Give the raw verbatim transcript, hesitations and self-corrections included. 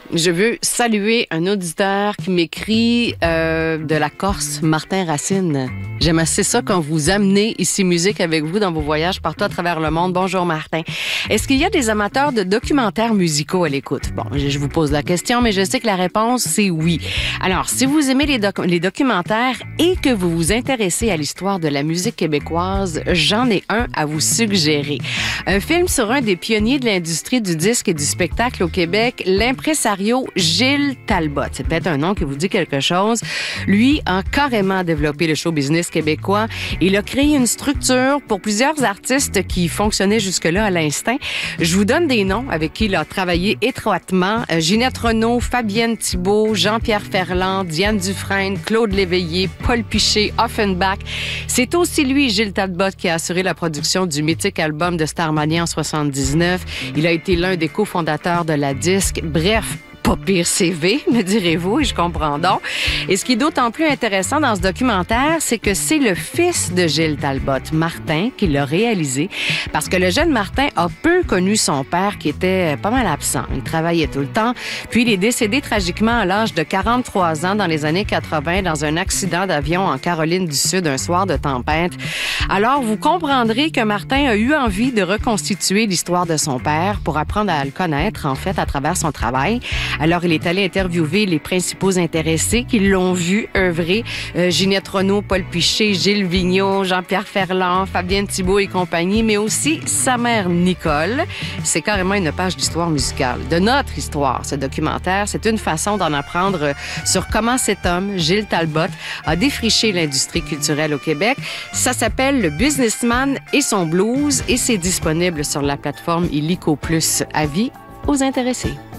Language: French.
Je veux saluer un auditeur qui m'écrit euh, de la Corse, Martin Racine. J'aime assez ça quand vous amenez ici musique avec vous dans vos voyages partout à travers le monde. Bonjour Martin. Est-ce qu'il y a des amateurs de documentaires musicaux à l'écoute? Bon, je vous pose la question, mais je sais que la réponse, c'est oui. Alors, si vous aimez les, doc- les documentaires et que vous vous intéressez à l'histoire de la musique québécoise, j'en ai un à vous suggérer. Un film sur un des pionniers de l'industrie du disque et du spectacle au Québec, l'impresario Gilles Talbot. C'est peut-être un nom qui vous dit quelque chose. Lui a carrément développé le show business québécois. Il a créé une structure pour plusieurs artistes qui fonctionnaient jusque-là à l'instinct. Je vous donne des noms avec qui il a travaillé étroitement. Euh, Ginette Renault, Fabienne Thibault, Jean-Pierre Ferland, Diane Dufresne, Claude Léveillé, Paul Piché, Offenbach. C'est aussi lui, Gilles Talbot, qui a assuré la production du mythique album de Starmania en soixante-dix-neuf. Il a été l'un des cofondateurs de la disque. Bref, pas pire C V, me direz-vous, et je comprends donc. Et ce qui est d'autant plus intéressant dans ce documentaire, c'est que c'est le fils de Gilles Talbot, Martin, qui l'a réalisé, parce que le jeune Martin a peu connu son père, qui était pas mal absent. Il travaillait tout le temps, puis il est décédé tragiquement à l'âge de quarante-trois ans dans les années quatre-vingt dans un accident d'avion en Caroline du Sud, un soir de tempête. Alors, vous comprendrez que Martin a eu envie de reconstituer l'histoire de son père pour apprendre à le connaître, en fait, à travers son travail. Alors, il est allé interviewer les principaux intéressés qui l'ont vu œuvrer. Euh, Ginette Renault, Paul Piché, Gilles Vigneault, Jean-Pierre Ferland, Fabienne Thibault et compagnie, mais aussi sa mère Nicole. C'est carrément une page d'histoire musicale. De notre histoire, ce documentaire, c'est une façon d'en apprendre sur comment cet homme, Gilles Talbot, a défriché l'industrie culturelle au Québec. Ça s'appelle Le Businessman et son blues et c'est disponible sur la plateforme Illico Plus. Avis aux intéressés.